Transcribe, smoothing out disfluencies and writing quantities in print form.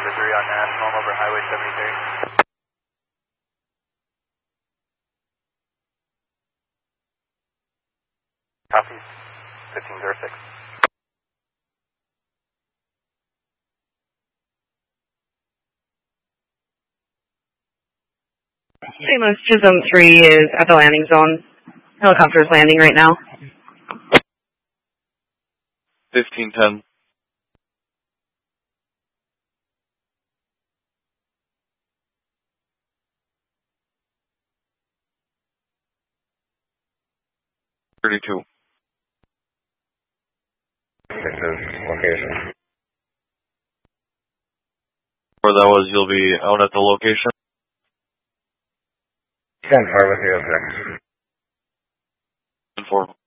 on National over Highway 73. Copy. 1506. St. Louis Chisholm 3 is at the landing zone. Helicopter is landing right now. 1510. $32. This is location. Where that was, you'll be out at the location. Stand far with the object. Inform.